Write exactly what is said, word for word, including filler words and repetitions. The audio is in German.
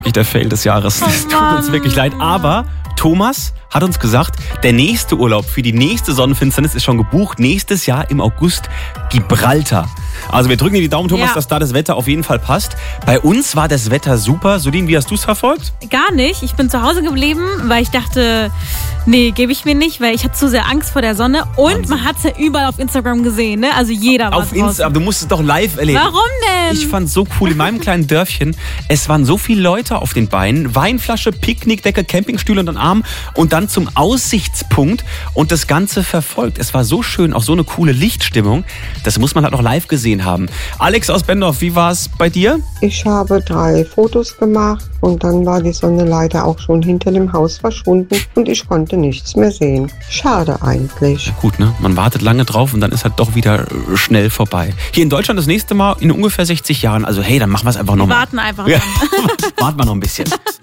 Der Fail des Jahres. Es tut uns wirklich leid. Aber Thomas hat uns gesagt, der nächste Urlaub für die nächste Sonnenfinsternis ist schon gebucht. Nächstes Jahr im August Gibraltar. Also wir drücken dir die Daumen, Thomas, ja. dass da das Wetter auf jeden Fall passt. Bei uns war das Wetter super. Sudin, wie hast du es verfolgt? Gar nicht. Ich bin zu Hause geblieben, weil ich dachte, nee, gebe ich mir nicht, weil ich hatte zu sehr Angst vor der Sonne. Und Wahnsinn. Man hat es ja überall auf Instagram gesehen, ne? Also jeder war auf Insta, aber du musst es doch live erleben. Warum denn? Ich fand es so cool. In meinem kleinen Dörfchen, es waren so viele Leute auf den Beinen. Weinflasche, Picknickdecke, Campingstühle unter den Arm und dann zum Aussichtspunkt und das Ganze verfolgt. Es war so schön, auch so eine coole Lichtstimmung. Das muss man halt noch live gesehen haben. Alex aus Bendorf, wie war es bei dir? Ich habe drei Fotos gemacht und dann war die Sonne leider auch schon hinter dem Haus verschwunden und ich konnte nichts mehr sehen. Schade eigentlich. Ja, gut, ne? Man wartet lange drauf und dann ist halt doch wieder schnell vorbei. Hier in Deutschland das nächste Mal in ungefähr sechzig Jahren. Also hey, dann machen wir es einfach nochmal. Wir warten einfach. Ja. Warten wir noch ein bisschen.